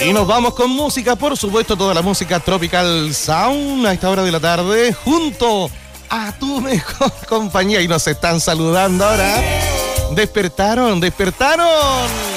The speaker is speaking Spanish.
Y nos vamos con música, por supuesto, toda la música Tropical Sound a esta hora de la tarde, junto a tu mejor compañía. Y nos están saludando ahora. Despertaron.